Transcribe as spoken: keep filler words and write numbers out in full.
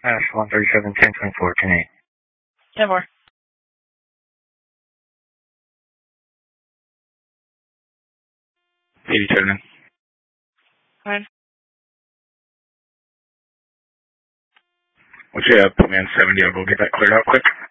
Ash one thirty-seven, ten twenty-four, ten eight. ten four. eighty-seven. Fine. What's your up, man? seventy, I'll go get that cleared out quick.